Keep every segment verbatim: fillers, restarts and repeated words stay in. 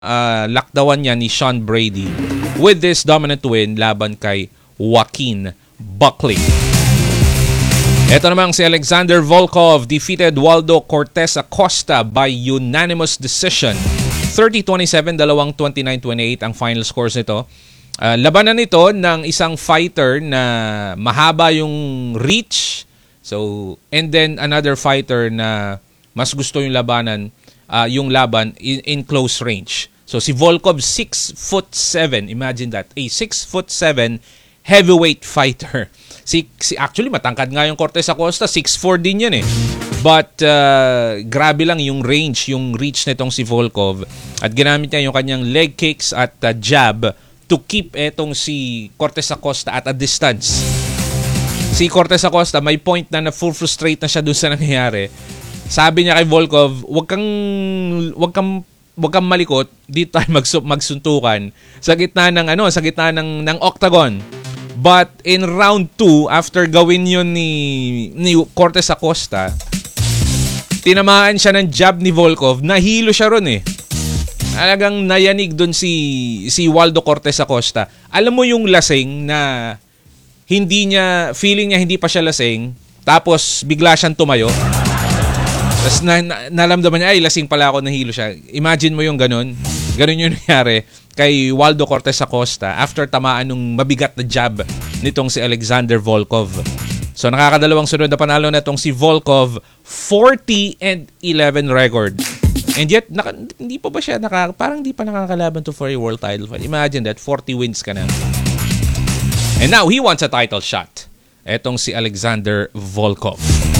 uh, lakdawan niya ni Sean Brady with this dominant win laban kay Joaquin Buckley. Ito namang si Alexander Volkov defeated Waldo Cortez Acosta by unanimous decision. thirty twenty-seven, dalawang twenty-nine twenty-eight ang final scores nito. Uh, labanan nito ng isang fighter na mahaba yung reach. So, and then another fighter na mas gusto yung labanan, uh, yung laban in, in close range. So, si Volkov six foot seven. Imagine that. A six foot seven heavyweight fighter. Si, si actually matangkad nga yung Cortez Acosta, six four din yan eh. But uh, grabe lang yung range, yung reach nitong si Volkov. At ginamit niya yung kanyang leg kicks at uh, jab to keep etong si Cortez Acosta at a distance. Si Cortez Acosta may point na na full frustrate na siya dun sa nangyayari. Sabi niya kay Volkov, wag kang wag kang wag kang malikot, dito tayo magsu- magsuntukan sa gitna ng ano, sa gitna ng ng octagon. But in round two, after gawin yun ni, ni Cortez Acosta, tinamaan siya ng jab ni Volkov, nahilo siya ron eh. Talagang nayanig dun si, si Waldo Cortez Acosta. Alam mo yung lasing na hindi niya, feeling niya hindi pa siya lasing, tapos bigla siyang tumayo. Tapos na, na, nalamdaman niya, ay lasing pala ako, nahilo siya. Imagine mo yung ganun. Ganun yung nangyari kay Waldo Cortez Acosta after tamaan ng mabigat na jab nitong si Alexander Volkov. So nakakadalawang sunod na panalo na itong si Volkov, forty and eleven record. And yet, naka, hindi pa ba siya, naka, parang hindi pa nakakalaban to for a world title fight. Imagine that, forty wins ka na. And now, he wants a title shot. Etong si Alexander Volkov.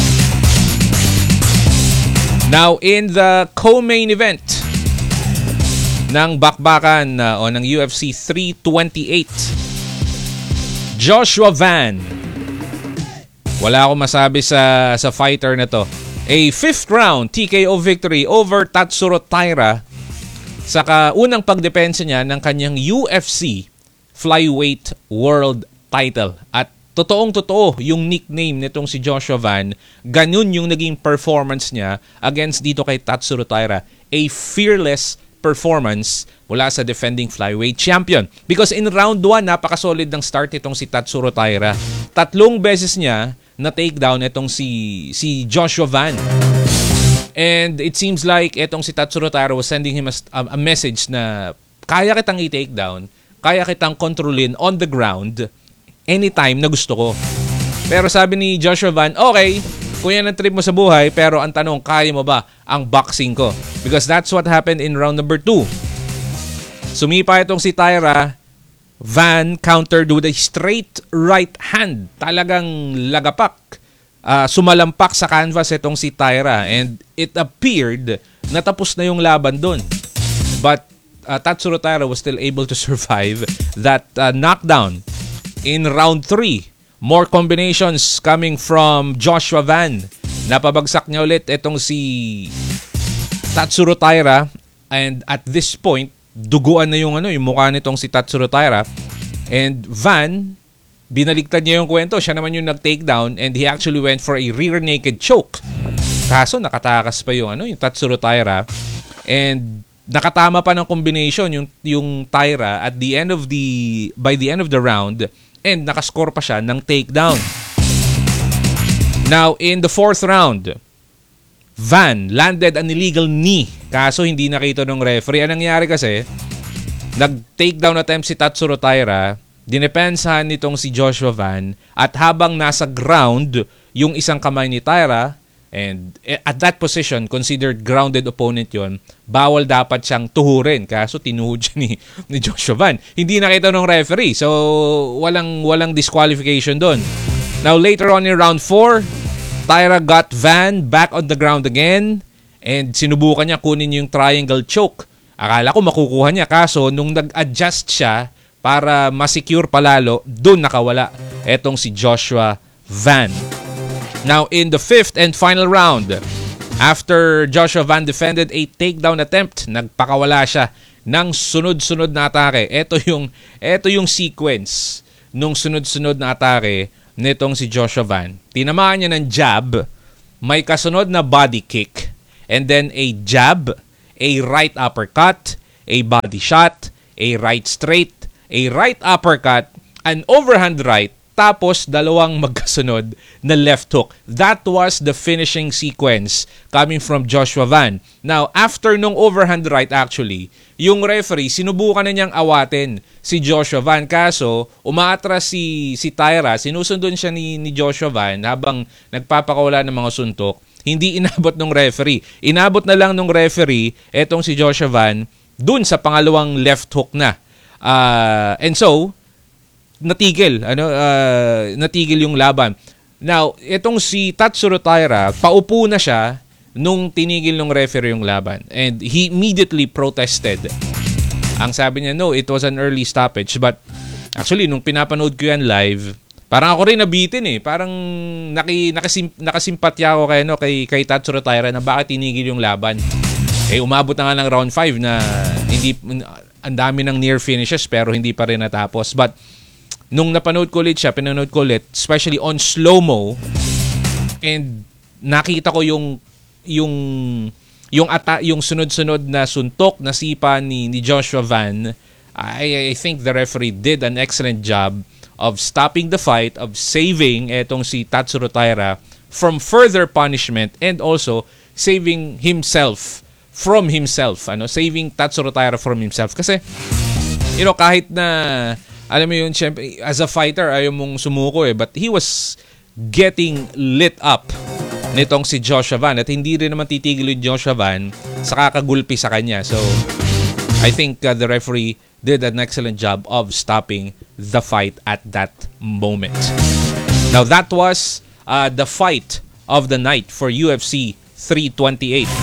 Now, in the co-main event ng bakbakan uh, o ng U F C three twenty-eight, Joshua Van. Wala akong masabi sa, sa fighter na to. A fifth round T K O victory over Tatsuro Taira sa unang pagdepensa niya ng kanyang U F C flyweight world title. At totoong totoo yung nickname nitong si Joshua Van. Ganun yung naging performance niya against dito kay Tatsuro Taira. A fearless performance mula sa defending flyweight champion. Because in round one, napaka-solid ng start itong si Tatsuro Taira. Tatlong beses niya na takedown itong si, si Joshua Van. And it seems like itong si Tatsuro Taira was sending him a, a message na kaya kitang i-takedown, kaya kitang kontrolin on the ground anytime na gusto ko. Pero sabi ni Joshua Van, okay, kung yan ang trip mo sa buhay, pero ang tanong, kaya mo ba ang boxing ko? Because that's what happened in round number two. Sumipa itong si Taira. Van countered with a straight right hand. Talagang lagapak. Uh, sumalampak sa canvas itong si Taira. And it appeared na tapos na yung laban dun. But uh, Tatsuro Taira was still able to survive that uh, knockdown. In round three, more combinations coming from Joshua Van. Napabagsak niya ulit itong si Tatsuro Taira. And at this point, duguan na yung ano, yung mukha nitong si Tatsuro Taira. And Van, binaligtad niya yung kwento. Siya naman yung nag-takedown and he actually went for a rear naked choke. Kaso nakatakas pa yung ano, yung Tatsuro Taira. And nakatama pa ng combination yung yung Taira at the end of the by the end of the round, and nakascore pa siya ng takedown. Now in the fourth round, Van landed an illegal knee. Kaso hindi nakita ng referee. Anong nangyari kasi, nag-takedown attempt si Tatsuro Taira, dinepensahan nitong si Joshua Van, at habang nasa ground yung isang kamay ni Taira, and at that position, considered grounded opponent yon, bawal dapat siyang tuhurin. Kaso tinuhod siya ni, ni Joshua Van. Hindi nakita ng referee. So, walang, walang disqualification doon. Now, later on in round four, Taira got Van back on the ground again and sinubukan niya kunin yung triangle choke. Akala ko makukuha niya, kaso nung nag-adjust siya para ma-secure palalo, dun nakawala etong si Joshua Van. Now in the fifth and final round, after Joshua Van defended a takedown attempt, nagpakawala siya ng sunod-sunod na atake. Ito yung, ito yung sequence nung sunod-sunod na atake nitong si Joshua Van. Tinamaan niya ng jab, may kasunod na body kick, and then a jab, a right uppercut, a body shot, a right straight, a right uppercut, an overhand right, tapos dalawang magkasunod na left hook. That was the finishing sequence coming from Joshua Van. Now, after nung overhand right actually, yung referee sinubukan na niyang awatin si Joshua Van. Kaso, umaatras si, si Taira, sinusundon siya ni, ni Joshua Van habang nagpapakawala ng mga suntok. Hindi inabot ng referee. Inabot na lang ng referee etong si Joshua Van dun sa pangalawang left hook na. Uh, and so, natigil ano uh, natigil yung laban. Now, itong si Tatsuro Taira, paupo na siya nung tinigil ng referee yung laban, and he immediately protested. Ang sabi niya, no, it was an early stoppage. But actually, nung pinapanood ko yan live, parang ako rin nabitin eh. Parang naki, nakasim, nakasimpatya ako kay, no, kay, kay Tatsuro Taira na bakit tinigil yung laban. Eh, umabot na nga ng round five na hindi, ang dami ng near finishes pero hindi pa rin natapos. But nung napanood ko ulit siya, pinanood ko ulit, especially on slow-mo, and nakita ko yung yung yung ata, yung sunod-sunod na suntok na sipa ni, ni Joshua Van, I, I think the referee did an excellent job of stopping the fight, of saving etong si Tatsuro Taira from further punishment, and also saving himself from himself, ano, saving Tatsuro Taira from himself. Kasi, you know, kahit na alam mo yun, syempre, as a fighter, ayaw mong sumuko eh. But he was getting lit up nitong si Joshua Van. At hindi rin naman titigil yung Joshua Van sa kakagulpi sa kanya. So, I think uh, the referee did an excellent job of stopping the fight at that moment. Now, that was uh, the fight of the night for U F C three twenty-eight.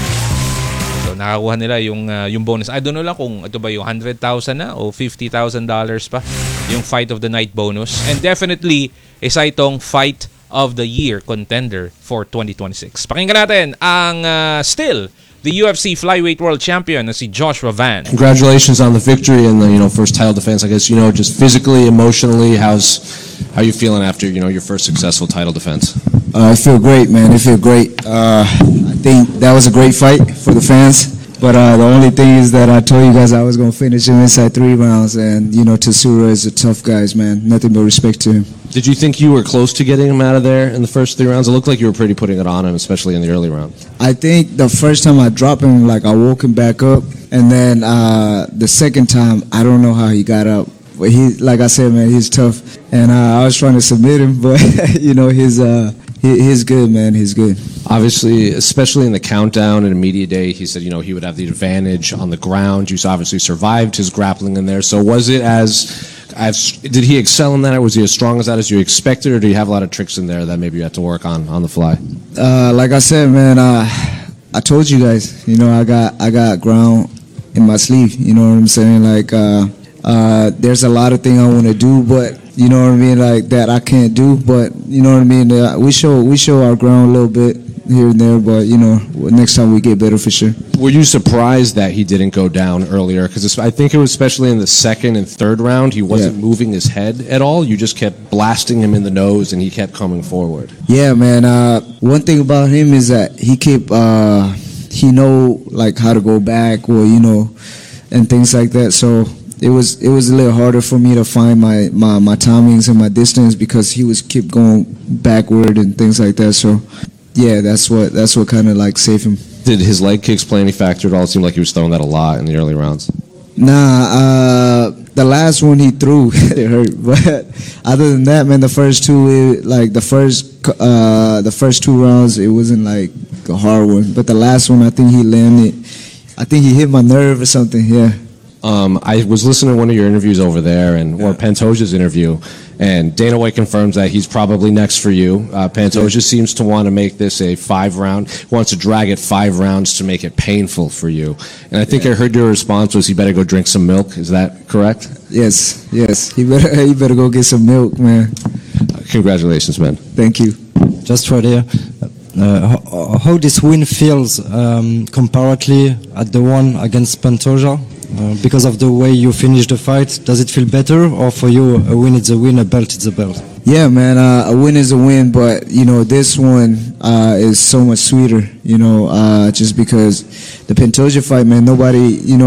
So, nakakuha nila yung, uh, yung bonus. I don't know lang kung ito ba yung one hundred thousand na o fifty thousand dollars pa yung fight of the night bonus. And definitely, isa itong fight of the year contender for twenty twenty-six. Pakinggan natin ang uh, still the U F C flyweight world champion na si Joshua Van. Congratulations on the victory and the, you know, first title defense. I guess, you know, just physically, emotionally, how's how you feeling after, you know, your first successful title defense? Uh, I feel great, man. I feel great. Uh, I think that was a great fight for the fans. But uh, the only thing is that I told you guys I was going to finish him inside three rounds. And, you know, Tatsuro is a tough guy, man. Nothing but respect to him. Did you think you were close to getting him out of there in the first three rounds? It looked like you were pretty putting it on him, especially in the early round. I think the first time I dropped him, like, I woke him back up. And then uh, the second time, I don't know how he got up. But he, like I said, man, he's tough. And uh, I was trying to submit him, but, you know, his... Uh, He, he's good, man. He's good. Obviously, especially in the countdown and media day, he said, you know, he would have the advantage on the ground. You obviously survived his grappling in there. So was it as, as did he excel in that, or was he as strong as that as you expected, or do you have a lot of tricks in there that maybe you had to work on on the fly? Uh, like I said, man, uh, I told you guys, you know, I got I got ground in my sleeve. You know what I'm saying? Like, uh, uh, there's a lot of things I want to do, but you know what I mean, like that I can't do, but you know what I mean. Uh, we show we show our ground a little bit here and there, but you know, next time we get better for sure. Were you surprised that he didn't go down earlier? Because I think it was especially in the second and third round, he wasn't yeah. moving his head at all. You just kept blasting him in the nose, and he kept coming forward. Yeah, man. Uh, one thing about him is that he kept uh, he know like how to go back, or you know, and things like that. So. It was it was a little harder for me to find my, my, my timings and my distance because he was keep going backward and things like that. So, yeah, that's what that's what kind of like saved him. Did his leg kicks play any factor at all? It seemed like he was throwing that a lot in the early rounds. Nah, uh, the last one he threw it hurt, but other than that, man, the first two, it, like the first uh, the first two rounds, it wasn't like a hard one. But the last one, I think he landed. I think he hit my nerve or something. Yeah. Um, I was listening to one of your interviews over there, and or Pantoja's interview, and Dana White confirms that he's probably next for you. Uh, Pantoja seems to want to make this a five-round, wants to drag it five rounds to make it painful for you. And I think yeah. I heard your response was he better go drink some milk. Is that correct? Yes, yes. He better he better go get some milk, man. Uh, congratulations, man. Thank you. Just right here. Uh, how, how this win feels um, comparatively at the one against Pantoja? Uh, because of the way you finished the fight, does it feel better, or for you a win is a win, a belt is a belt? Yeah, man, uh, a win is a win, but you know this one uh, is so much sweeter. You know, uh, just because the Pantoja fight, man, nobody, you know, I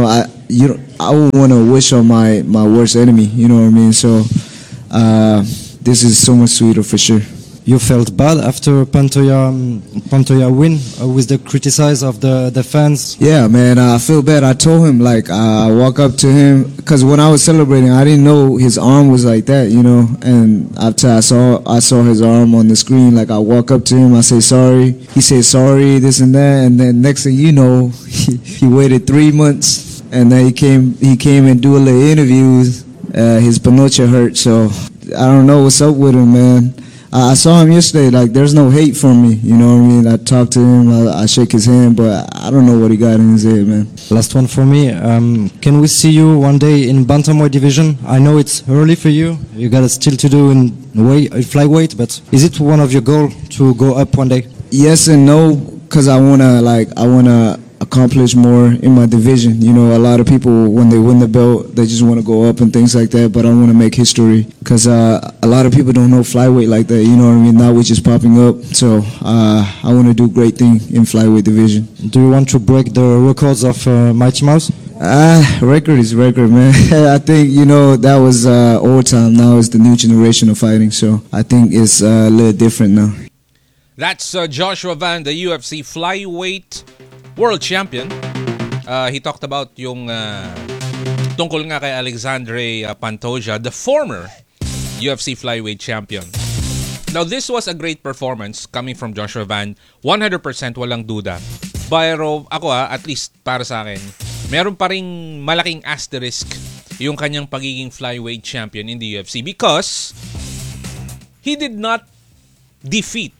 you don't, I would want to wish on my my worst enemy. You know what I mean? So uh, this is so much sweeter for sure. You felt bad after Pantoja um, Pantoja win uh, with the criticize of the, the fans. Yeah, man, uh, I feel bad. I told him, like, uh, I walk up to him, because when I was celebrating, I didn't know his arm was like that, you know. And after I saw I saw his arm on the screen, like, I walk up to him, I say sorry. He says sorry, this and that. And then next thing you know, he, he waited three months, and then he came he came and do a little interviews. Uh, his panocha hurt, so I don't know what's up with him, man. I saw him yesterday, like, there's no hate from me, you know what I mean? I talked to him, I, I shake his hand, but I don't know what he got in his head, man. Last one for me. Um, can we see you one day in bantamweight division? I know it's early for you. You got still to do in weight, flyweight, but is it one of your goals to go up one day? Yes and no, because I want to, like, I want to accomplish more in my division. You know, a lot of people, when they win the belt, they just want to go up and things like that, but I want to make history, because uh, a lot of people don't know flyweight like that, you know what I mean? Now we're just popping up, so uh, I want to do great thing in flyweight division. Do you want to break the records of uh, Mighty Mouse? Ah, record is record, man. I think, you know, that was uh, old time. Now it's the new generation of fighting, so I think it's uh, a little different now. That's uh, Joshua Van, the U F C flyweight world champion. Uh, he talked about yung uh, tungkol nga kay Alexandre uh, Pantoja, the former U F C flyweight champion. Now, this was a great performance coming from Joshua Van. one hundred percent walang duda. Pero ako ah, at least para sa akin, meron pa ring malaking asterisk yung kanyang pagiging flyweight champion in the U F C because he did not defeat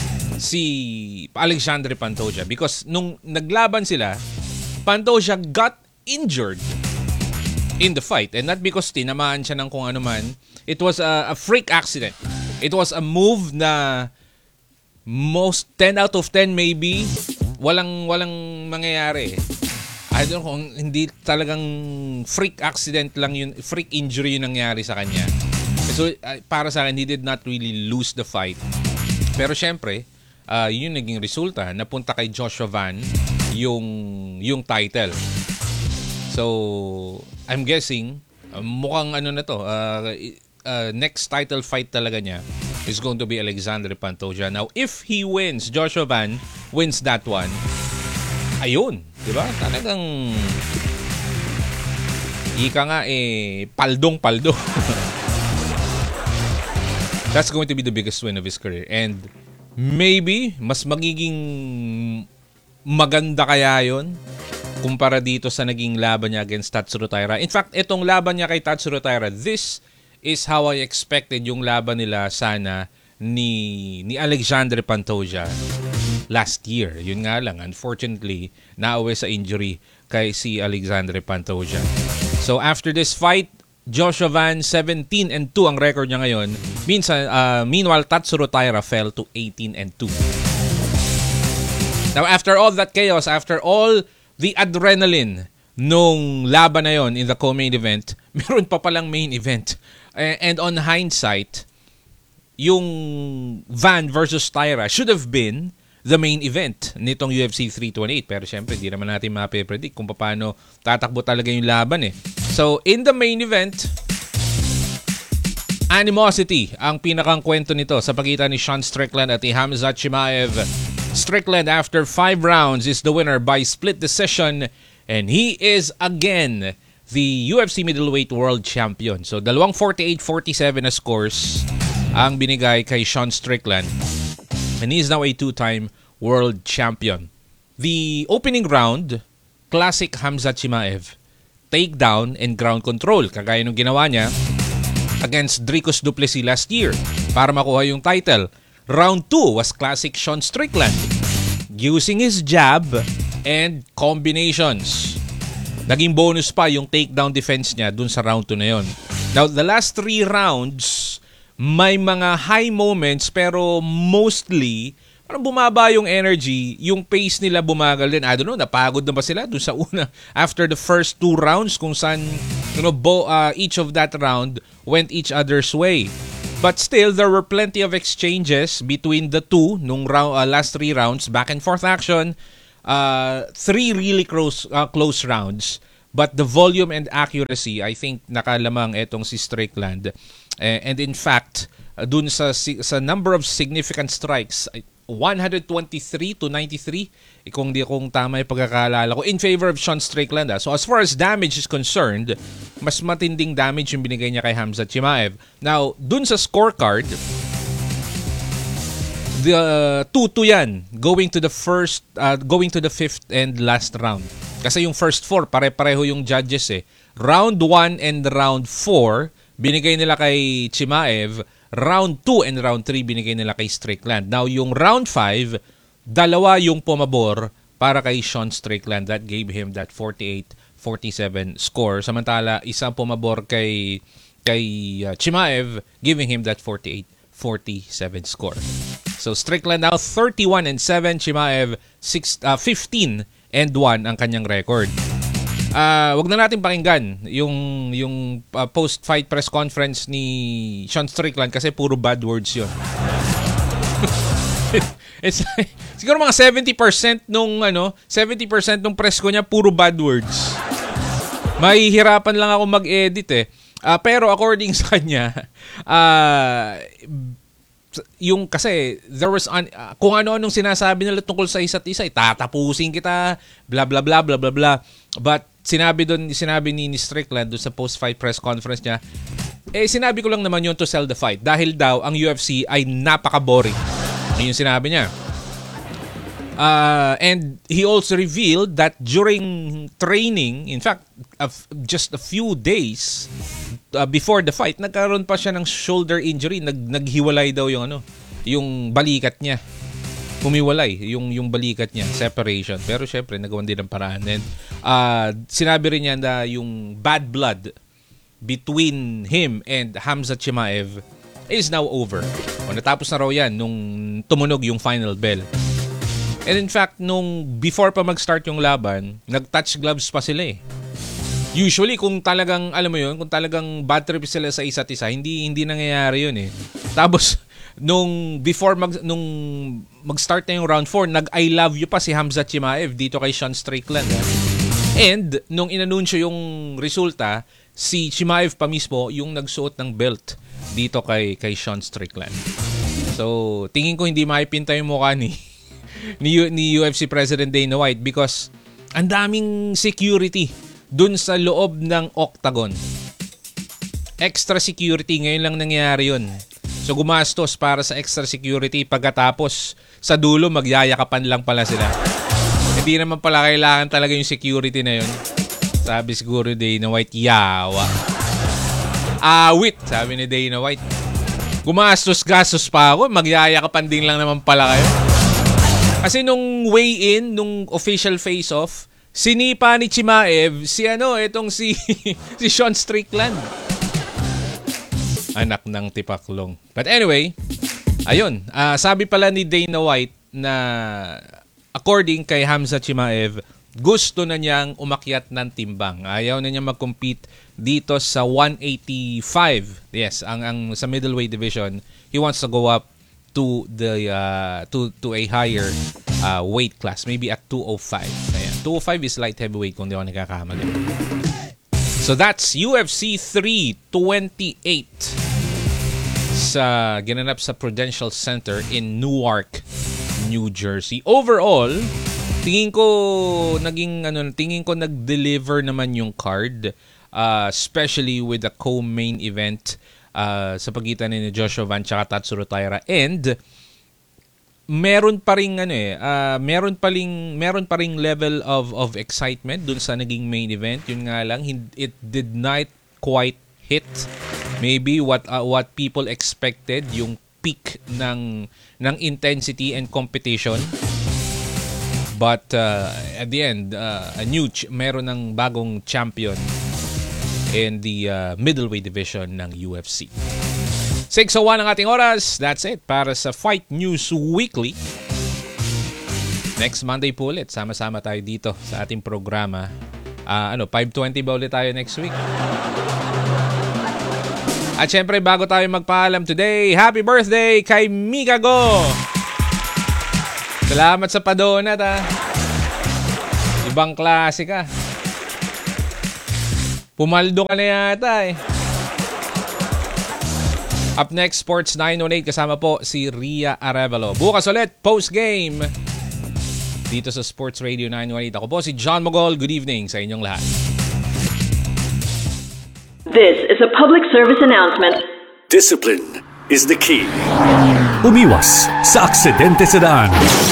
si Alexandre Pantoja, because nung naglaban sila, Pantoja got injured in the fight, and not because tinamaan siya ng kung ano man. It was a, a freak accident. It was a move na most ten out of ten maybe walang walang mangyayari. I don't know kung hindi talagang freak accident lang yun, freak injury yung nangyari sa kanya. So uh, para sa akin, he did not really lose the fight. Pero syempre, Uh, yun yung naging resulta. Napunta kay Joshua Van yung, yung title. So, I'm guessing, uh, mukhang ano na to, uh, uh, next title fight talaga niya is going to be Alexandre Pantoja. Now, if he wins, Joshua Van wins that one, ayun, di ba? Talagang, ika nga eh, paldong-paldo. That's going to be the biggest win of his career. And maybe, mas magiging maganda kaya yun kumpara dito sa naging laban niya against Tatsuro Taira. In fact, itong laban niya kay Tatsuro Taira, this is how I expected yung laban nila sana ni, ni Alexandre Pantoja last year. Yun nga lang, unfortunately, nauwi sa injury kay si Alexandre Pantoja. So after this fight, Joshua Van, seventeen and two ang record niya ngayon. Minsan, uh, meanwhile, Tatsuro Taira fell to eighteen and two. Now, after all that chaos, after all the adrenaline nung laban na yon in the co-main event, meron pa palang main event. And on hindsight, yung Van versus Taira should have been the main event nitong U F C three twenty-eight. Pero syempre, hindi naman natin mape-predict kung paano tatakbo talaga yung laban eh. So, in the main event, animosity ang pinakang kwento nito sa pagitan ni Sean Strickland at ni Khamzat Chimaev. Strickland, after five rounds, is the winner by split decision, and he is again the U F C middleweight world champion. So, dalawang forty-eight forty-seven na scores ang binigay kay Sean Strickland, and he is now a two-time world champion. The opening round, classic Khamzat Chimaev. Takedown and ground control, kagaya nung ginawa niya against Dricus du Plessis last year para makuha yung title. Round two was classic Sean Strickland, using his jab and combinations. Naging bonus pa yung takedown defense niya dun sa round two na yon. Now, the last three rounds, may mga high moments, pero mostly parang bumaba yung energy, yung pace nila bumagal din. I don't know, napagod na ba sila dun sa una after the first two rounds kung saan, you know, bo, uh, each of that round went each other's way. But still, there were plenty of exchanges between the two nung round, uh, last three rounds, back and forth action, uh, three really close, uh, close rounds. But the volume and accuracy, I think nakalamang etong si Strickland. Uh, and in fact, uh, dun sa, sa number of significant strikes, one twenty-three to ninety-three, eh, kung di kung tama yung pagkakaalala ko, in favor of Sean Strickland. Ah. So as far as damage is concerned, mas matinding damage yung binigay niya kay Khamzat Chimaev. Now, dun sa scorecard, the uh, two two yan, going to the first, uh, going to the fifth and last round. Kasi yung first four, pare-pareho yung judges eh. Round one and round four, binigay nila kay Chimaev. Round two and round three binigay nila kay Strickland. Now, yung round five, dalawa yung pumabor para kay Sean Strickland. That gave him that forty-eight forty-seven score. Samantala, isang pumabor kay, kay uh, Chimaev, giving him that forty-eight forty-seven score. So, Strickland now thirty-one and seven, Chimaev six, uh, fifteen and one ang kanyang record. Uh, wag na natin pakinggan yung yung uh, post-fight press conference ni Sean Strickland kasi puro bad words yun. It's like, siguro mga seventy percent nung ano, seventy percent nung press ko niya puro bad words. Mahihirapan lang ako mag-edit eh. Uh, pero according sa kanya, uh, yung kasi there was un, uh, kung ano-anong sinasabi nila tungkol sa isa't isa, tatapusin kita, blah blah blah blah blah blah. But sinabi doon, sinabi ni, ni Strickland doon sa post-fight press conference niya, eh sinabi ko lang naman yun to sell the fight dahil daw ang U F C ay napaka-boring. Yun yung sinabi niya. Uh, and he also revealed that during training, in fact, uh, just a few days uh, before the fight, nagkaroon pa siya ng shoulder injury. Nag, naghiwalay daw yung ano, yung balikat niya. Humiwalay yung yung balikat niya, separation. Pero syempre nagawan din ng paraan. And uh, sinabi rin niya na yung bad blood between him and Khamzat Chimaev is now over. O natapos na raw yan nung tumunog yung final bell. And in fact, nung before pa mag-start yung laban, nag-touch gloves pa sila eh. Usually kung talagang alam mo yun, kung talagang bad trip sila sa isa't isa, hindi hindi nangyayari yun eh. Tapos nung before mag nung mag-start na yung round four, nag-I love you pa si Khamzat Chimaev dito kay Sean Strickland. Eh. And nung inanunsyo yung resulta, si Chimaev pa mismo yung nagsuot ng belt dito kay kay Sean Strickland. So, tingin ko hindi maipinta yung mukha ni ni, ni U F C President Dana White because ang daming security dun sa loob ng octagon. Extra security, ngayon lang nangyari yun. So gumastos para sa extra security, pagkatapos sa dulo magyayakapan lang pala sila. Hindi naman pala kailangan talaga yung security na yun. Sabi siguro Dana White, yawa. Awit, sabi ni Dana White. Gumastos-gastos pa ako, magyayakapan din lang naman pala kayo. Kasi nung weigh-in, nung official face-off, sinipa ni Chimaev si ano, etong si si Sean Strickland. Anak ng tipaklong. But anyway, ayun. Uh, sabi pala ni Dana White na according kay Khamzat Chimaev, gusto na niyang umakyat ng timbang. Ayaw na niya mag-compete dito sa one eighty-five. Yes, ang ang sa middleweight division, he wants to go up to the uh, to to a higher uh, weight class, maybe at two oh five. Ayan. two oh five is light heavyweight kung di ako nagkakamali. So that's U F C three twenty-eight sa ginanap sa Prudential Center in Newark, New Jersey. Overall, tingin ko naging ano, tingin ko nag-deliver naman yung card, uh, especially with the co-main event uh, sa pagitan ni Joshua Van tsaka Tatsuro Taira, and meron pa ring ano eh, uh, meron pa ring meron pa ring level of of excitement dun sa naging main event. Yun nga lang, it did not quite hit maybe what uh, what people expected, yung peak ng ng intensity and competition. But uh, at the end, uh, a new ch- meron ng bagong champion in the uh, middleweight division ng U F C. six oh one ang ating oras. That's it para sa Fight News Weekly. Next Monday po ulit, sama-sama tayo dito sa ating programa. Uh, ano, five twenty ba ulit tayo next week? At syempre, bago tayo magpaalam today, happy birthday kay Mika Go! Salamat sa padonat, ha. Ibang klase ka. Pumaldo ka na yata eh. Up next, Sports nine one eight. Kasama po si Ria Arevalo. Bukas ulit, post-game. Dito sa Sports Radio nine one eight. Ako po si John Mogol. Good evening sa inyong lahat. This is a public service announcement. Discipline is the key. Umiwas sa aksidente sa daan.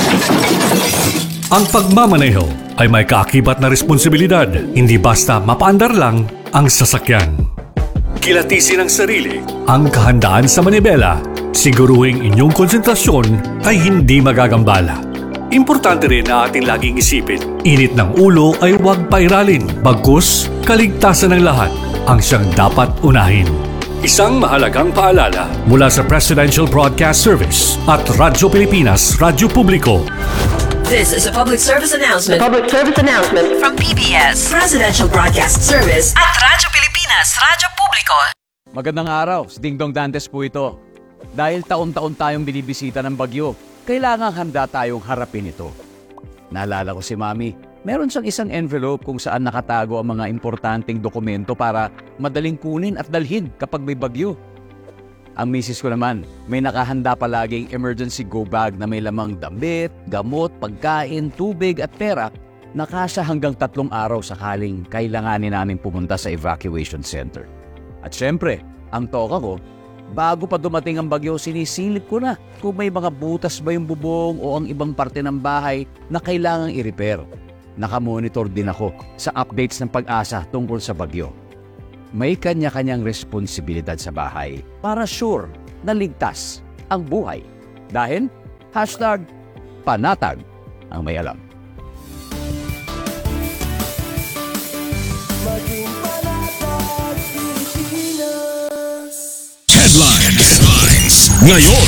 Ang pagmamaneho ay may kaakibat na responsibilidad. Hindi basta mapaandar lang ang sasakyan. Kilatisin ang sarili, ang kahandaan sa manibela. Siguruhing inyong konsentrasyon ay hindi magagambala. Importante rin na ating laging isipin, init ng ulo ay huwag pairalin. Bagkus, kaligtasan ng lahat ang siyang dapat unahin. Isang mahalagang paalala mula sa Presidential Broadcast Service at Radyo Pilipinas, Radyo Publiko. This is a public service announcement. A public service announcement From P B S, Presidential Broadcast Service at Radyo Pilipinas, Radyo Publiko. Magandang araw, si Ding Dong Dantes po ito. Dahil taon-taon tayong binibisita ng bagyo, kailangang handa tayong harapin ito. Naalala ko si Mami, meron siyang isang envelope kung saan nakatago ang mga importanteng dokumento para madaling kunin at dalhin kapag may bagyo. Ang misis ko naman, may nakahanda palaging emergency go bag na may lamang damit, gamot, pagkain, tubig at pera na kasya hanggang tatlong araw sakaling kailanganin namin pumunta sa evacuation center. At syempre, ang toka ko, bago pa dumating ang bagyo, sinisilip ko na kung may mga butas ba yung bubong o ang ibang parte ng bahay na kailangang i-repair. Nakamonitor din ako sa updates ng Pag-asa tungkol sa bagyo. May kanya-kanyang responsibilidad sa bahay para sure na ligtas ang buhay. Dahil, hashtag panatag ang may alam. Headlines. Headlines. Ngayon.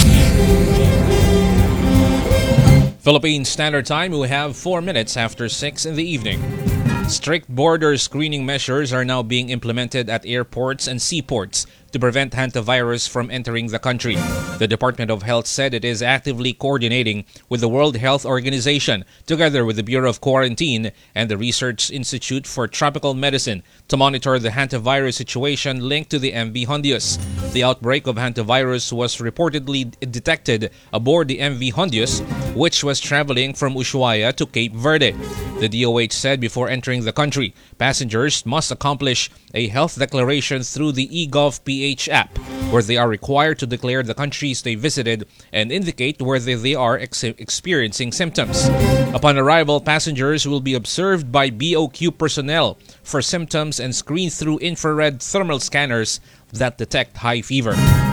Philippine Standard Time, we have four minutes after six in the evening. Strict border screening measures are now being implemented at airports and seaports to prevent hantavirus from entering the country. The Department of Health said it is actively coordinating with the World Health Organization, together with the Bureau of Quarantine and the Research Institute for Tropical Medicine, to monitor the hantavirus situation linked to the M V Hondius. The outbreak of hantavirus was reportedly detected aboard the M V Hondius, which was traveling from Ushuaia to Cape Verde. The D O H said before entering the country, passengers must accomplish a health declaration through the eGov P H app, where they are required to declare the countries they visited and indicate whether they are ex- experiencing symptoms. Upon arrival, passengers will be observed by B O Q personnel for symptoms and screened through infrared thermal scanners that detect high fever.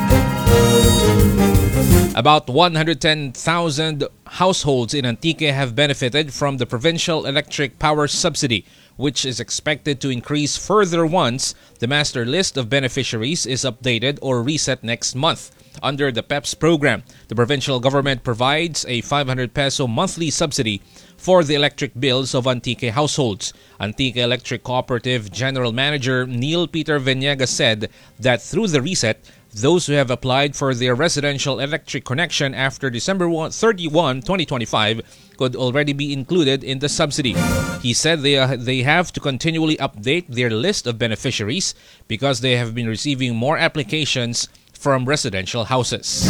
About one hundred ten thousand households in Antique have benefited from the provincial electric power subsidy, which is expected to increase further once the master list of beneficiaries is updated or reset next month. Under the P E P S program, the provincial government provides a five hundred peso monthly subsidy for the electric bills of Antique households. Antique Electric Cooperative General Manager Neil Peter Venegas said that through the reset, those who have applied for their residential electric connection after December thirty-first, twenty twenty-five could already be included in the subsidy. He said they, uh, they have to continually update their list of beneficiaries because they have been receiving more applications from residential houses.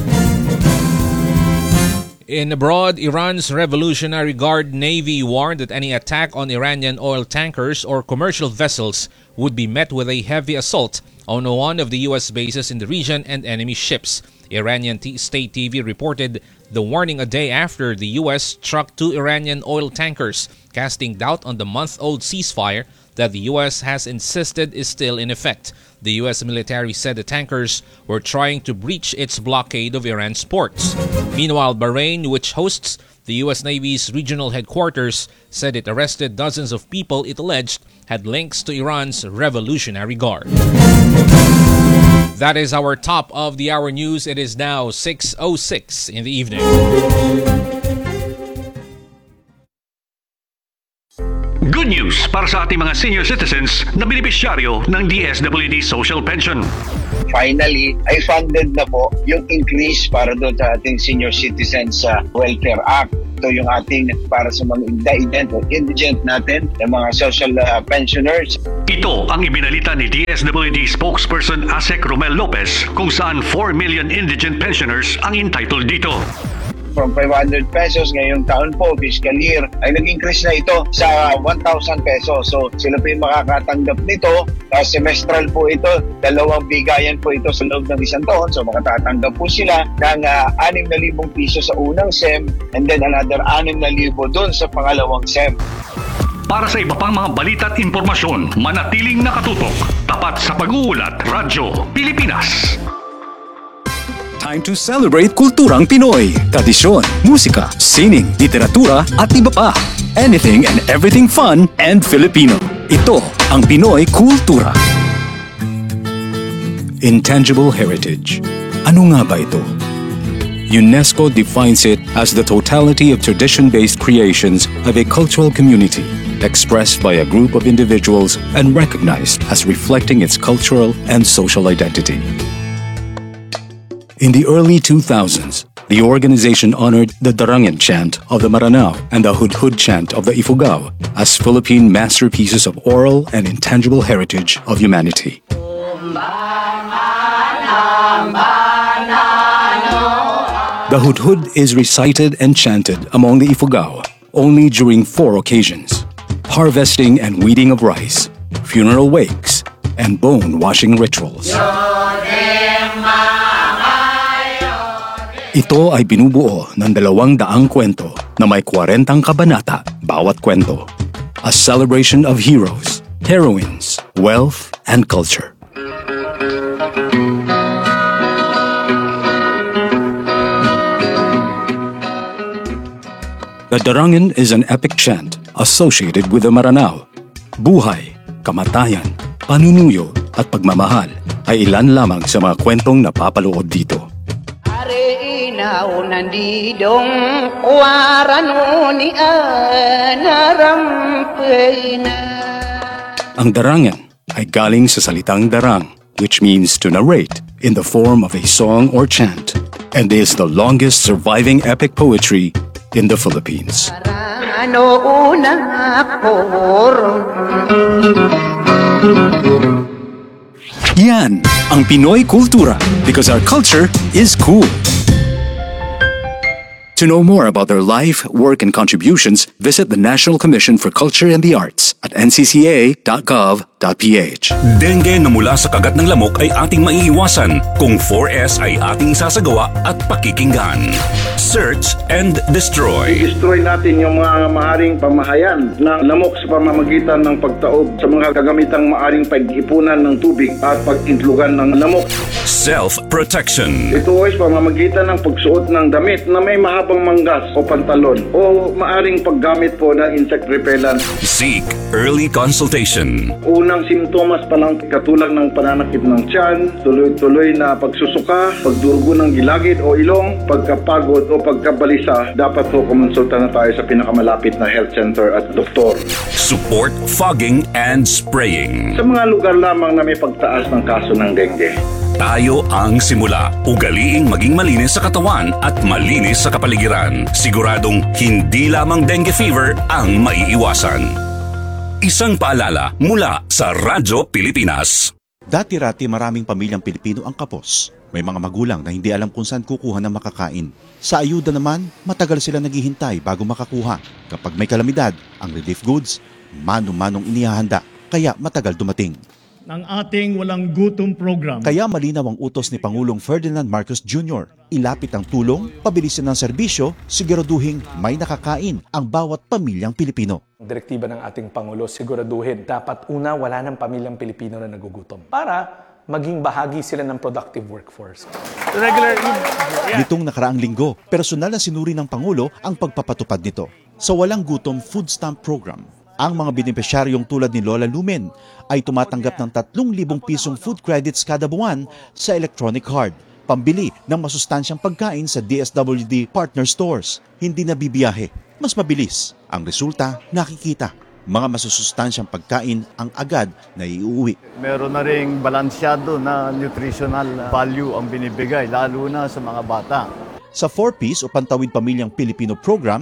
In abroad, Iran's Revolutionary Guard Navy warned that any attack on Iranian oil tankers or commercial vessels would be met with a heavy assault on one of the U S bases in the region and enemy ships. Iranian t- state T V reported the warning a day after the U S struck two Iranian oil tankers, casting doubt on the month-old ceasefire that the U S has insisted is still in effect. The U S military said the tankers were trying to breach its blockade of Iran's ports. Meanwhile, Bahrain, which hosts the U S Navy's regional headquarters, said it arrested dozens of people it alleged had links to Iran's Revolutionary Guard. That is our top of the hour news. It is now six oh six in the evening. Good news para sa ating mga senior citizens na benepisyaryo ng D S W D Social Pension. Finally, ay funded na po yung increase para doon sa ating Senior Citizens uh, Welfare Act. ito yung ating para sa mga indigent o indigent natin, yung mga social uh, pensioners. Ito ang ibinalita ni D S W D spokesperson Asek Romel Lopez kung saan four million indigent pensioners ang entitled dito. From five hundred pesos ngayong taon po, fiscal year, ay nag-increase na ito sa one thousand pesos. So sila po yung makakatanggap nito. Uh, semestral po ito, dalawang bigayan po ito sa loob ng isang taon. So makatatanggap po sila ng uh, anim na libong piso sa unang S E M and then another anim na libo doon sa pangalawang S E M. Para sa iba pang mga balita at impormasyon, manatiling nakatutok. Tapat sa pag-uulat, Radyo Pilipinas. Time to celebrate kulturang Pinoy. Tradisyon, musika, sining, literatura at iba pa. Anything and everything fun and Filipino. Ito ang Pinoy Kultura. Intangible heritage. Ano nga ba ito? UNESCO defines it as the totality of tradition-based creations of a cultural community, expressed by a group of individuals and recognized as reflecting its cultural and social identity. In the early two thousands, the organization honored the Darangen chant of the Maranao and the Hudhud chant of the Ifugao as Philippine masterpieces of oral and intangible heritage of humanity. The Hudhud is recited and chanted among the Ifugao only during four occasions: harvesting and weeding of rice, funeral wakes, and bone-washing rituals. Ito ay binubuo ng dalawang daang kwento na may kwarentang kabanata bawat kwento. A celebration of heroes, heroines, wealth, and culture. The Darangen is an epic chant associated with the Maranao. Buhay, kamatayan, panunuyo, at pagmamahal ay ilan lamang sa mga kwentong napapaloob dito. Nandidong warano ni anarampeina. Ang darangan ay galing sa salitang darang, which means to narrate in the form of a song or chant, and is the longest surviving epic poetry in the Philippines. Ano una Yan ang Pinoy Kultura, because our culture is cool. To know more about their life, work, and contributions, visit the National Commission for Culture and the Arts at n c c a dot gov dot p h. Dengue na mula sa kagat ng lamok ay ating maiiwasan kung four S ay ating isasagawa at pakikinggan. Search and destroy. I-destroy natin yung mga maaring pamahayan ng lamok sa pamamagitan ng pagtaob sa mga kagamitang maaring pag-ipunan ng tubig at pag-intlugan ng lamok. Self-protection. Ito ay pamamagitan ng pagsuot ng damit na may mahabang manggas o pantalon o maaring paggamit po ng insect repellent. Seek early consultation. Unang simptomas pa lang katulad ng pananakit ng tiyan, tuloy-tuloy na pagsusuka, pagdurugo ng gilagid o ilong, pagkapagod o pagkabalisa, dapat po kumonsulta na tayo sa pinakamalapit na health center at doktor. Support fogging and spraying. Sa mga lugar lamang na may pagtaas ng kaso ng dengue. Tayo ang simula. Ugaliing maging malinis sa katawan at malinis sa kapaligiran. Siguradong hindi lamang dengue fever ang maiiwasan. Isang paalala mula sa Radyo Pilipinas. Dati-rati maraming pamilyang Pilipino ang kapos. May mga magulang na hindi alam kung saan kukuha ng makakain. Sa ayuda naman, matagal sila naghihintay bago makakuha. Kapag may kalamidad, ang relief goods, mano-manong inihahanda, kaya matagal dumating. Ng ating walang gutom program. Kaya malinaw ang utos ni Pangulong Ferdinand Marcos Junior Ilapit ang tulong, pabilisin ng serbisyo, siguraduhin may nakakain ang bawat pamilyang Pilipino. Direktiba ng ating Pangulo, siguraduhin dapat una wala ng pamilyang Pilipino na nagugutom para maging bahagi sila ng productive workforce. Regular yeah. Nitong nakaraang linggo, personal na sinuri ng Pangulo ang pagpapatupad nito. Sa Walang Gutom Food Stamp Program, ang mga benepisyaryong tulad ni Lola Lumen ay tumatanggap ng tatlong libong pisong food credits kada buwan sa electronic card, pambili ng masustansyang pagkain sa D S W D partner stores. Hindi na bibiyahe, mas mabilis. Ang resulta, nakikita. Mga masusustansyang pagkain ang agad na iuwi. Meron na ring balansyado na nutritional value ang binibigay, lalo na sa mga bata. Sa four piece o Pantawid Pamilyang Pilipino program,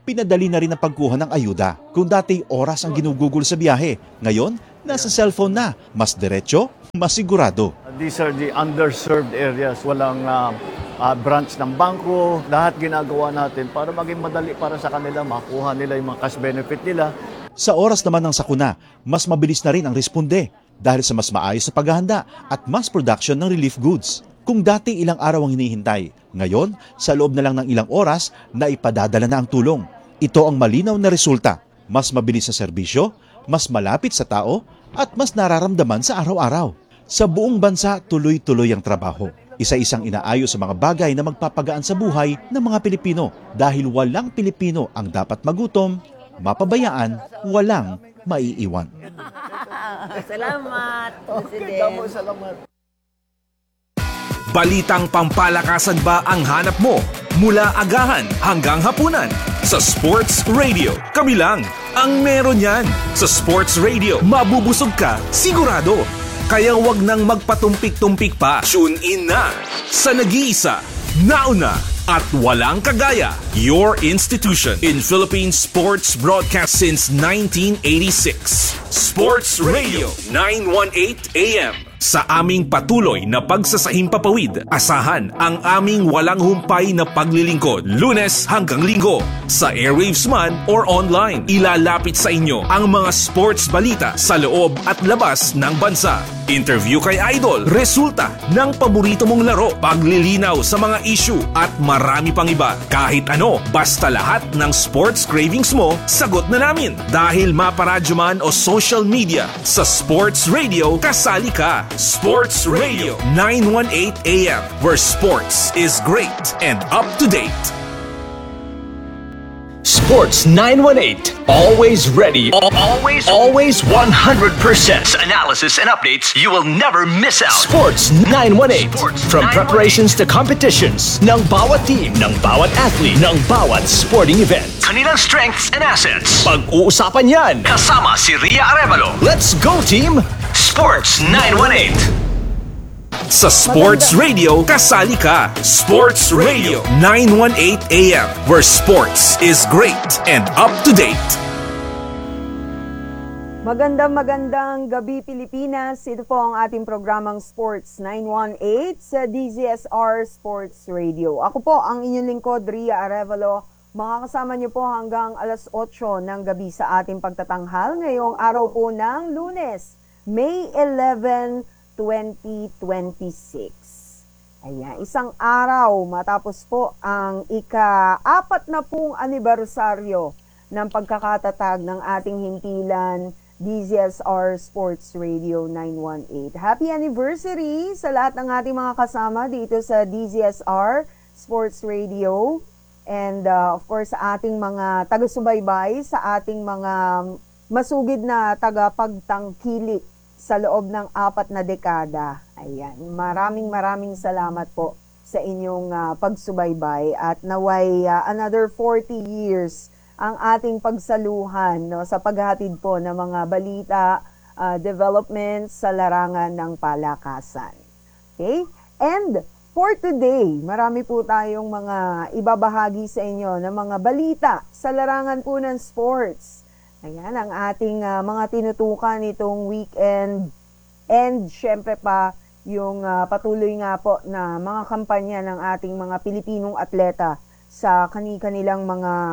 Pinadali na rin ang pagkuha ng ayuda. Kung dati oras ang ginugugol sa biyahe, ngayon nasa cellphone na. Mas diretso, mas sigurado. These are the underserved areas. Walang uh, uh, branch ng bangko. Lahat ginagawa natin para maging madali para sa kanila, makuha nila yung mga cash benefit nila. Sa oras naman ng sakuna, mas mabilis na rin ang responde dahil sa mas maayos na paghahanda at mass production ng relief goods. Kung dati ilang araw ang hinihintay, ngayon sa loob na lang ng ilang oras na ipadadala na ang tulong. Ito ang malinaw na resulta. Mas mabilis sa serbisyo, mas malapit sa tao, at mas nararamdaman sa araw-araw. Sa buong bansa, tuloy-tuloy ang trabaho. Isa-isang inaayos sa mga bagay na magpapagaan sa buhay ng mga Pilipino dahil walang Pilipino ang dapat magutom, mapabayaan, walang maiiwan. Salamat, Okay, damo, salamat. Balitang pampalakasan ba ang hanap mo? Mula agahan hanggang hapunan. Sa Sports Radio, kami lang ang meron yan. Sa Sports Radio, mabubusog ka, sigurado. Kaya wag nang magpatumpik-tumpik pa. Tune in na sa nag-iisa, nauna, at walang kagaya. Your institution in Philippine sports broadcast since nineteen eighty-six. Sports Radio nine eighteen A M. Sa aming patuloy na pagsasahimpapawid, asahan ang aming walang humpay na paglilingkod, Lunes hanggang Linggo. Sa airwaves man or online, ilalapit sa inyo ang mga sports balita sa loob at labas ng bansa. Interview kay Idol, resulta ng paborito mong laro, paglilinaw sa mga issue at marami pang iba. Kahit ano, basta lahat ng sports cravings mo, sagot na namin. Dahil maparadyo man o social media, sa Sports Radio, kasali ka. Sports Radio nine eighteen A M, where sports is great and up to date. Sports nine eighteen, always ready, always, always one hundred percent analysis and updates you will never miss out. Sports nine eighteen, Sports from preparations to competitions, ng bawat team, ng bawat athlete, ng bawat sporting event. Kanilang strengths and assets. Pag-uusapan yan, kasama si Ria Arevalo. Let's go team! Sports nine eighteen. Sa Sports Radio, kasali ka. Sports Radio nine eighteen A M, where sports is great and up to date. Magandang magandang gabi Pilipinas. Ito po ang ating programang Sports nine eighteen sa D Z S R Sports Radio. Ako po ang inyong lingkod, Ria Arevalo. Makakasama niyo po hanggang alas otso ng gabi sa ating pagtatanghal ngayong araw po ng Lunes, May eleventh, twenty twenty-six. Ayan, isang araw matapos po ang ika-apat na pong anibersaryo ng pagkakatatag ng ating himpilan D Z S R Sports Radio nine eighteen. Happy anniversary sa lahat ng ating mga kasama dito sa D Z S R Sports Radio. And uh, of course, sa ating mga taga-subaybay, sa ating mga masugid na tagapagtangkilik sa loob ng apat na dekada. Ayan, maraming maraming salamat po sa inyong uh, pagsubaybay at naway uh, another forty years ang ating pagsaluhan, no, sa paghatid po ng mga balita, uh, developments sa larangan ng palakasan. Okay? And for today, marami po tayong mga ibabahagi sa inyo ng mga balita sa larangan po ng sports. Ayan, ang ating uh, mga tinutukan itong weekend. And syempre pa, yung uh, patuloy nga po na mga kampanya ng ating mga Pilipinong atleta sa kani-kanilang mga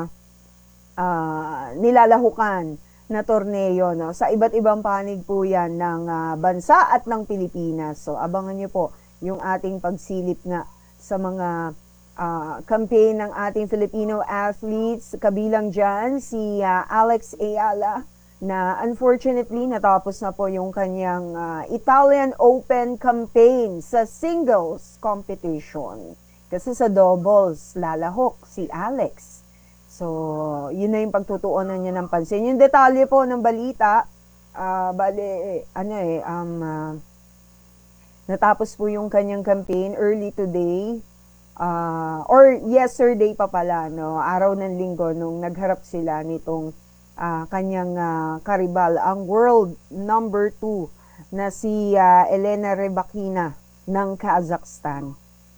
uh, nilalahukan na torneo, no? Sa iba't ibang panig po yan ng uh, bansa at ng Pilipinas. So, abangan nyo po yung ating pagsilip nga sa mga uh, campaign ng ating Filipino athletes. Kabilang dyan si uh, Alex Ayala na unfortunately natapos na po yung kanyang uh, Italian Open campaign sa singles competition. Kasi sa doubles, lalahok si Alex. So, yun na yung pagtutuunan niya ng pansin. Yung detalye po ng balita, uh, bali, ano eh, um, uh, natapos po yung kanyang campaign early today, uh, or yesterday pa pala, no, araw ng linggo, nung nagharap sila nitong uh, kanyang uh, karibal, ang world number two na si uh, Elena Rybakina ng Kazakhstan.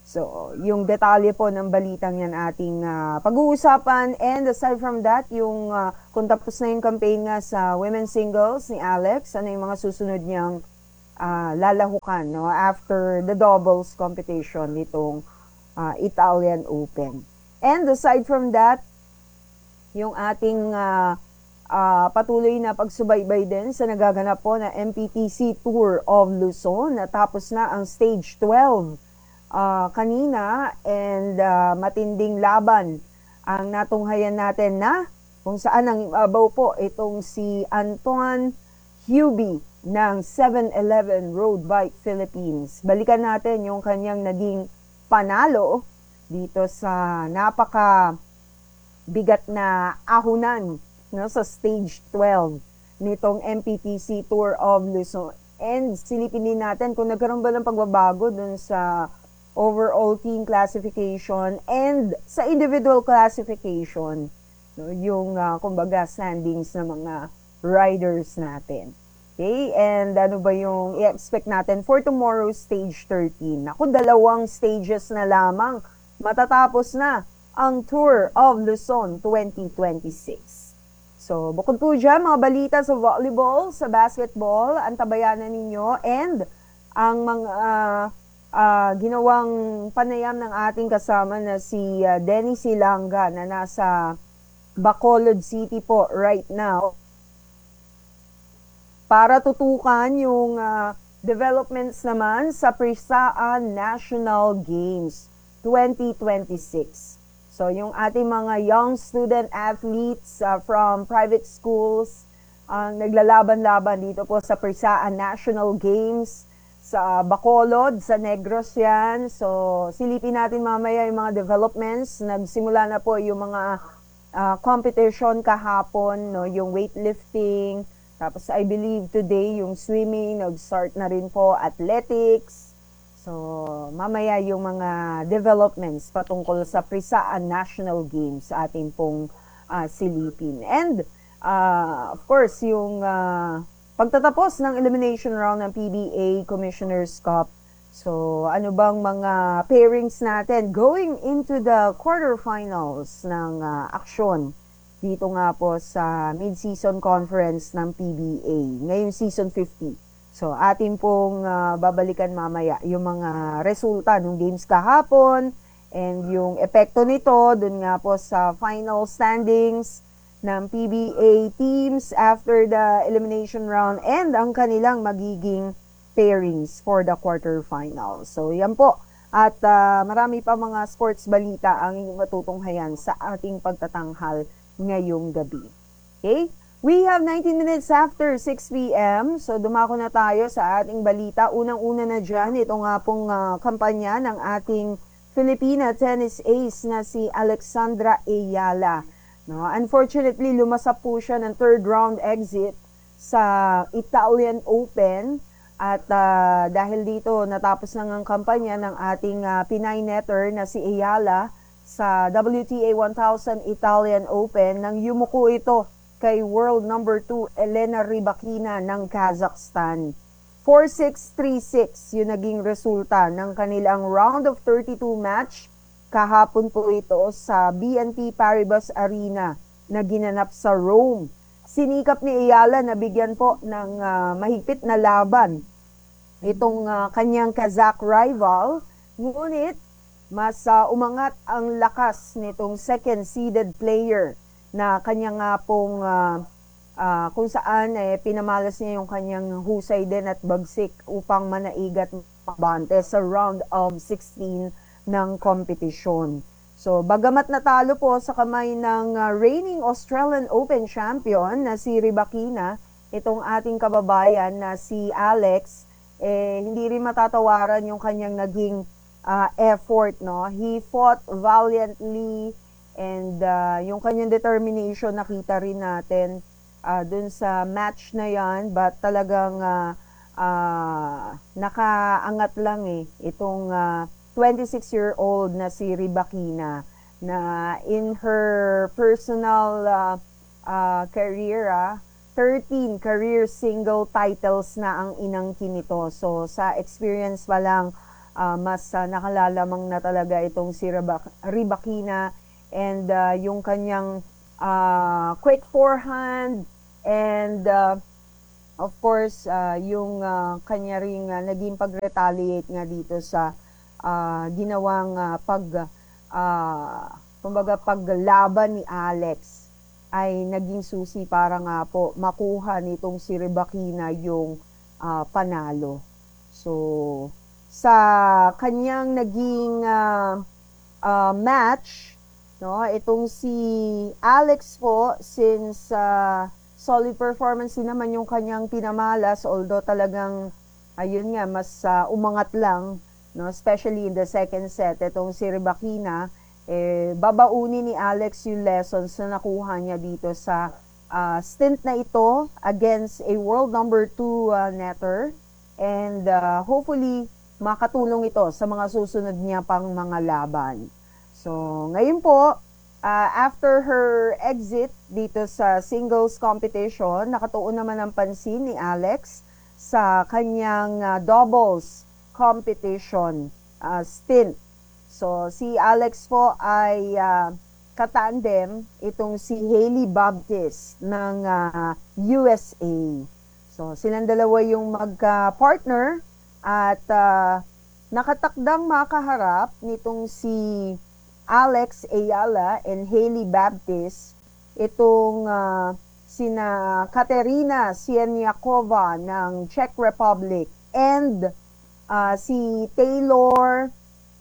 So, yung detalye po ng balitang yan ating uh, pag-uusapan. And aside from that, yung uh, kung tapos na yung campaign nga sa women's singles ni Alex, ano yung mga susunod niyang uh, lalahukan no? After the doubles competition nitong uh, Italian Open. And aside from that, yung ating uh, uh, patuloy na pagsubaybay din sa nagaganap po na M P T C Tour of Luzon. Natapos na ang Stage twelve. Uh, kanina and uh, matinding laban ang natunghayan natin na kung saan ang ibabaw po itong si Antoine Hubie ng seven eleven Road Bike Philippines. Balikan natin yung kanyang naging panalo dito sa napaka bigat na ahunan no, sa Stage twelve nitong M P T C Tour of Luzon. And silipin din natin kung nagkaroon ba ng pagbabago dun sa overall team classification and sa individual classification, no, yung uh, kumbaga standings ng mga riders natin. Okay, and ano ba yung i-expect natin for tomorrow's stage thirteen? Ako, dalawang stages na lamang matatapos na ang Tour of Luzon twenty twenty-six. So, bukod po dyan, mga balita sa volleyball, sa basketball, antabayanan ninyo, and ang mga uh, Uh, ginawang panayam ng ating kasama na si uh, Denny Silanga na nasa Bacolod City po right now para tutukan yung uh, developments naman sa Prisaan National Games twenty twenty-six. So yung ating mga young student athletes uh, from private schools ang uh, naglalaban-laban dito po sa Prisaan National Games sa Bacolod, sa Negros yan. So, silipin natin mamaya yung mga developments. Nagsimula na po yung mga uh, competition kahapon, no? Yung weightlifting. Tapos, I believe today, yung swimming. Nag-start na rin po athletics. So, mamaya yung mga developments patungkol sa Prisaan National Games sa ating pong uh, silipin. And, uh, of course, yung Uh, pagtatapos ng elimination round ng P B A Commissioner's Cup, so ano bang mga pairings natin going into the quarterfinals ng uh, aksyon dito nga po sa mid-season conference ng P B A, ngayong season fifty. So atin pong uh, babalikan mamaya yung mga resulta ng games kahapon and yung epekto nito dun nga po sa final standings ng P B A teams after the elimination round and ang kanilang magiging pairings for the quarterfinals. So yan po. At uh, marami pa mga sports balita ang inyong matutunghayan sa ating pagtatanghal ngayong gabi. Okay? We have nineteen minutes after six p.m. So dumako na tayo sa ating balita. Unang-una na dyan, ito nga pong uh, kampanya ng ating Filipina tennis ace na si Alexandra Ayala. No, unfortunately, lumasap po siya ng third round exit sa Italian Open at uh, dahil dito natapos na ang kampanya ng ating uh, Pinay netter na si Ayala sa W T A one thousand Italian Open nang yumuko ito kay world number two Elena Rybakina ng Kazakhstan. four six, three six yung naging resulta ng kanilang round of thirty-two match. Kahapon po ito sa B N P Paribas Arena na ginanap sa Rome. Sinikap ni Ayala na bigyan po ng uh, mahigpit na laban itong uh, kanyang Kazakh rival. Ngunit mas uh, umangat ang lakas nitong second-seeded player na kanya nga pong uh, uh, kung saan eh, pinamalas niya yung kanyang husay din at bagsik upang manaigat mabante sa round of sixteen ng kompetisyon. So, bagamat natalo po sa kamay ng uh, reigning Australian Open champion na si Rybakina, itong ating kababayan na si Alex, eh, hindi rin matatawaran yung kanyang naging uh, effort, no? He fought valiantly and uh, yung kanyang determination nakita rin natin uh, dun sa match na yan, but talagang uh, uh, nakaangat lang eh itong uh, twenty-six-year-old na si Rybakina na in her personal uh, uh, career, uh, thirteen career single titles na ang inangkin nito. So sa experience pa lang, uh, mas uh, nakalalamang na talaga itong si Rybak- Rybakina and uh, yung kanyang uh, quick forehand and uh, of course uh, yung uh, kanya ring uh, naging pag-retaliate nga dito sa uh, ginawang uh, pag uh, kumbaga paglaban ni Alex ay naging susi para nga po makuha nitong si Rybakina yung uh, panalo. So, sa kanyang naging uh, uh, match, no, itong si Alex po, since uh, solid performance din naman yung kanyang pinamalas, although talagang, ayun nga, mas uh, umangat lang, no, especially in the second set, itong si Rybakina, eh, babaunin ni Alex yung lessons na nakuha niya dito sa uh, stint na ito against a world number two uh, netter and uh, hopefully makatulong ito sa mga susunod niya pang mga laban. So ngayon po, uh, after her exit dito sa singles competition, nakatuon naman ang pansin ni Alex sa kanyang uh, doubles competition uh, stint. So, si Alex po ay uh, katandem itong si Hailey Baptiste ng uh, U S A. So, silang dalawa yung magka-partner at uh, nakatakdang makaharap nitong si Alex Ayala and Hailey Baptiste itong uh, sina Katerina Sieniakova ng Czech Republic and uh, si Taylor.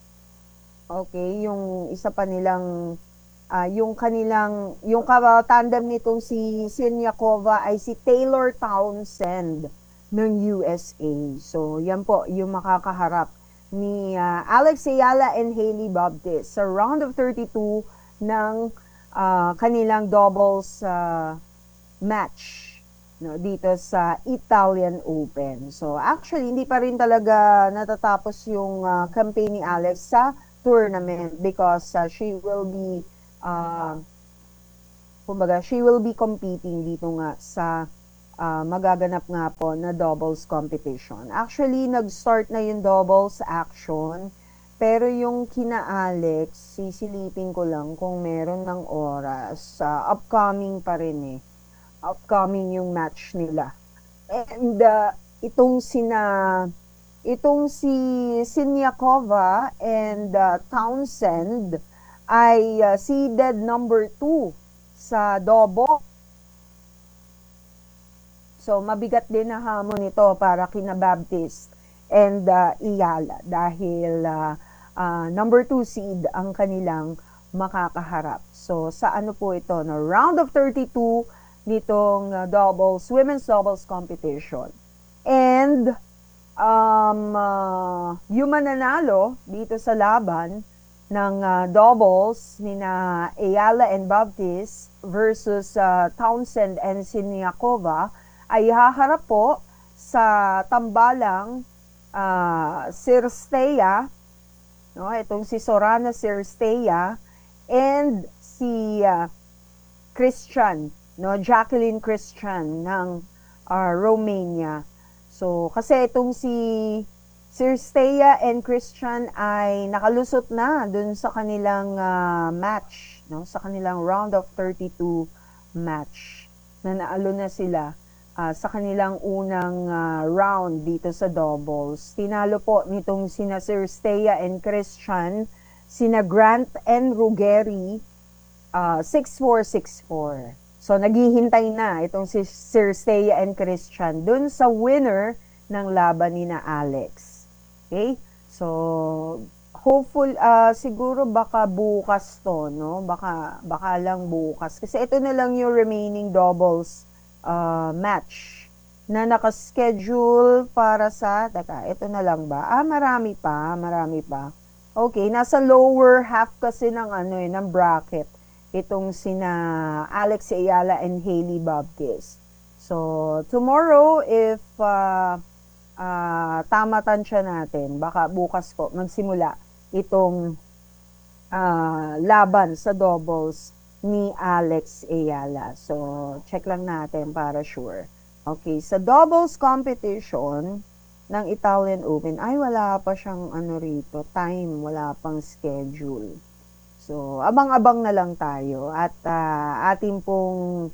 Okay, yung isa pa nilang, uh, yung kanilang, yung tandem nitong si Sieniakova ay si Taylor Townsend ng U S A. So, yan po, yung makakaharap ni uh, Alex Ayala and Hailey Baptiste sa round of thirty-two ng uh, kanilang doubles uh, match, no, dito sa Italian Open. So, actually, hindi pa rin talaga natatapos yung uh, campaign ni Alex sa tournament because uh, she will be uh, kumbaga she will be competing dito nga sa uh, magaganap nga po na doubles competition. Actually, nag-start na yung doubles action pero yung kina Alex, sisilipin ko lang kung meron ng oras. Uh, upcoming pa rin eh. Upcoming yung match nila. And uh, itong sina Itong si Sieniakova and uh, Townsend ay uh, seeded number two sa double. So, mabigat din na hamon ito para kina Baptiste and uh, Ayala dahil uh, uh, number two seed ang kanilang makakaharap. So, sa ano po ito? No? Round of thirty-two nitong uh, doubles, women's doubles competition. And Um, uh, yung mananalo dito sa laban ng uh, doubles ni na Ayala and Baptiste versus uh, Townsend and Sieniakova ay haharap po sa tambalang uh, Cirstea, no? Itong si Sorana Cirstea and si uh, Christian, no? Jacqueline Christian ng uh, Romania. So, kasi itong si Cirstea and Christian ay nakalusot na dun sa kanilang uh, match, no? Sa kanilang round of thirty-two match. Na naalo na sila uh, sa kanilang unang uh, round dito sa doubles. Tinalo po nitong sina Cirstea and Christian, sina Grant and Ruggeri, uh, six four, six four. So, naghihintay na itong si Cirstea and Christian dun sa winner ng laban ni na Alex. Okay? So, hopeful, uh, siguro baka bukas to, no? Baka, baka lang bukas. Kasi ito na lang yung remaining doubles uh, match na nakaschedule para sa, teka, ito na lang ba? Ah, marami pa, marami pa. Okay, nasa lower half kasi ng ano eh, ng bracket itong sina Alex Ayala and Hailey Baptiste. So, tomorrow, if uh, uh, tamatansya natin, baka bukas po magsimula itong uh, laban sa doubles ni Alex Ayala. So, check lang natin para sure. Okay, sa doubles competition, ng Italian Open, ay wala pa siyang ano rito, time, wala pang schedule. So, abang-abang na lang tayo at uh, ating pong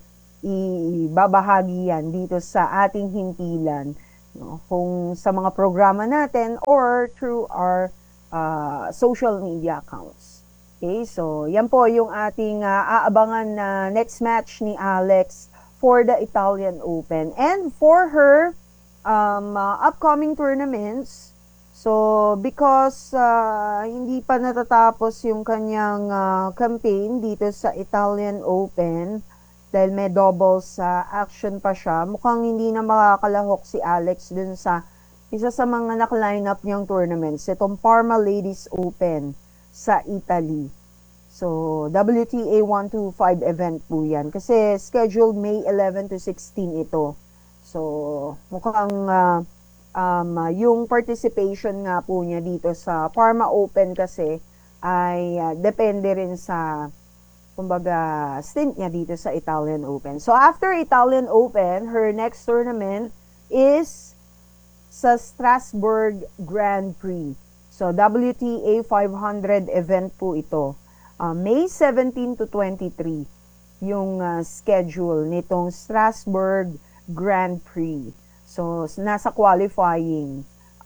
ibabahagi yan dito sa ating hintilan, no? Kung sa mga programa natin or through our uh, social media accounts. Okay, so yan po yung ating uh, aabangan na next match ni Alex for the Italian Open. And for her um, uh, upcoming tournaments, so because uh, hindi pa natatapos yung kanyang uh, campaign dito sa Italian Open, dahil may doubles sa uh, action pa siya, mukhang hindi na makakalahok si Alex dun sa isa sa mga naka-line up niyang tournaments, itong Parma Ladies Open sa Italy. So, W T A one twenty-five event po yan. Kasi scheduled May eleventh to sixteen ito. So, mukhang uh, um, yung participation nga po niya dito sa Parma Open kasi ay uh, depende rin sa kumbaga, stint niya dito sa Italian Open. So, after Italian Open, her next tournament is sa Strasbourg Grand Prix. So, W T A five hundred event po ito. Uh, May seventeenth to twenty-three yung uh, schedule nitong Strasbourg Grand Prix. So, nasa qualifying,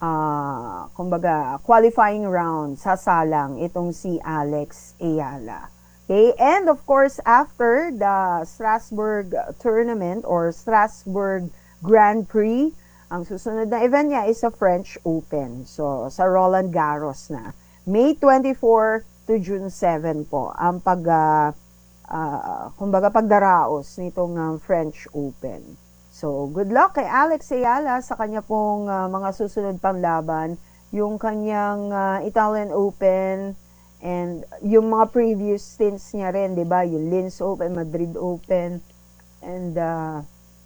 uh, kumbaga, qualifying round, sasalang itong si Alex Ayala. Okay, and of course, after the Strasbourg tournament or Strasbourg Grand Prix, ang susunod na event niya is sa French Open. So, sa Roland Garros na. May twenty-fourth to June seventh po, ang pag, uh, uh, kumbaga, pagdaraos nitong uh, French Open. So, good luck kay Alex Ayala sa kanya pong uh, mga susunod pang laban. Yung kanyang uh, Italian Open, and yung mga previous stints niya rin, di ba? Yung Linz Open, Madrid Open, and uh,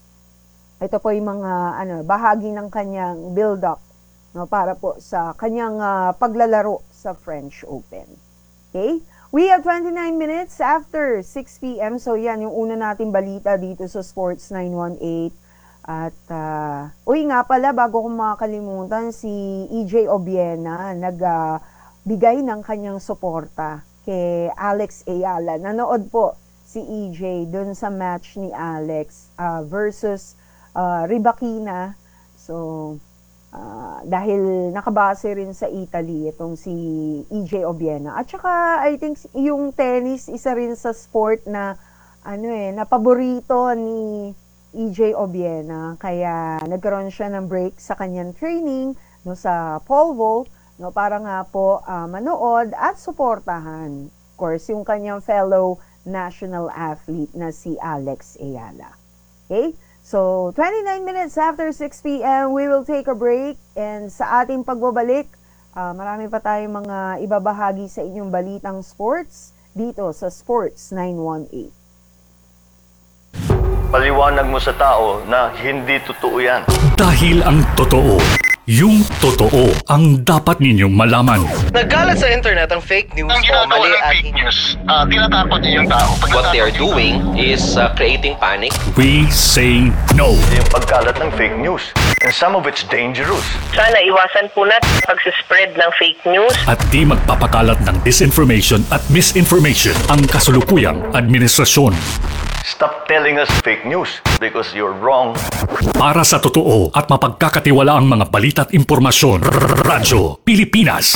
ito po yung mga ano, bahagi ng kanyang build-up, no, para po sa kanyang uh, paglalaro sa French Open. Okay? We have twenty-nine minutes after six p.m. So yan, yung una nating balita dito sa Sports nine one eight. At, uh, uy nga pala, bago ko makakalimutan, si E J Obiena, nag... Uh, bigay ng kanyang suporta kay Alex Ayala. Nanood po si E J dun sa match ni Alex uh, versus uh, Rybakina. So, uh, dahil nakabase rin sa Italy itong si E J Obiena. At saka, I think yung tennis, isa rin sa sport na, ano eh, na paborito ni E J Obiena. Kaya, nagkaroon siya ng break sa kanyang training no, sa pole vault, no, para nga po uh, manood at suportahan, of course, yung kanyang fellow national athlete na si Alex Ayala. Okay? So, twenty-nine minutes after six p.m., we will take a break. And sa ating pagbabalik, uh, marami pa tayong mga ibabahagi sa inyong balitang sports dito sa Sports nine one eight. Paliwanag mo sa tao na hindi totoo yan. Dahil ang totoo, yung totoo ang dapat ninyong malaman. Nagkalat sa internet ang fake news ang o mali at fake news. Uh, tinatakot niyo yung tao. What they are doing is uh, creating panic. We say no. Yung pagkalat ng fake news. And some of it's dangerous. Sana iwasan po natin pag-spread ng fake news. At di magpapakalat ng disinformation at misinformation ang kasulukuyang administrasyon. Stop telling us fake news because you're wrong. Para sa totoo at mapagkakatiwalaang mga balita at impormasyon, Radyo Pilipinas.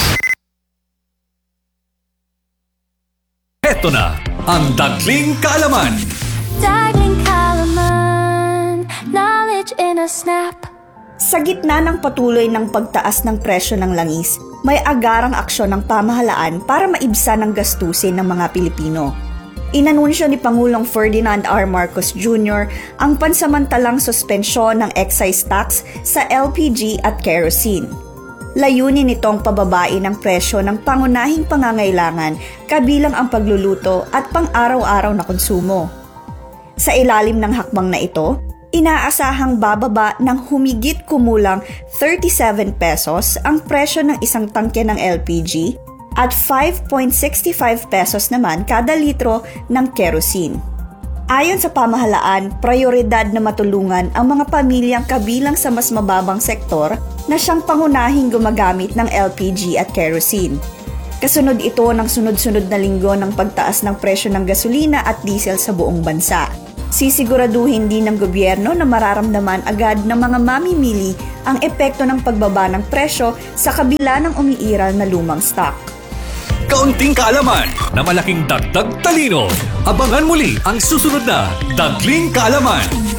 Heto na ang Dagling Kaalaman. Dagling Kaalaman, knowledge in a snap. Sa gitna ng patuloy ng pagtaas ng presyo ng langis, may agarang aksyon ng pamahalaan para maibsan ang gastusin ng mga Pilipino. Inanunsyo ni Pangulong Ferdinand R. Marcos Junior ang pansamantalang suspensyon ng excise tax sa L P G at kerosene. Layunin nitong pababain ang presyo ng pangunahing pangangailangan kabilang ang pagluluto at pang-araw-araw na konsumo. Sa ilalim ng hakbang na ito, inaasahang bababa ng humigit kumulang thirty-seven pesos ang presyo ng isang tangke ng L P G at five point six five pesos naman kada litro ng kerosene. Ayon sa pamahalaan, prioridad na matulungan ang mga pamilyang kabilang sa mas mababang sektor na siyang pangunahing gumagamit ng L P G at kerosene. Kasunod ito ng sunod-sunod na linggo ng pagtaas ng presyo ng gasolina at diesel sa buong bansa. Sisiguraduhin din ng gobyerno na mararamdaman agad ng mga mamimili ang epekto ng pagbaba ng presyo sa kabila ng umiiral na lumang stock. Kaunting kaalaman na malaking dagdag talino. Abangan muli ang susunod na Dagling Kaalaman.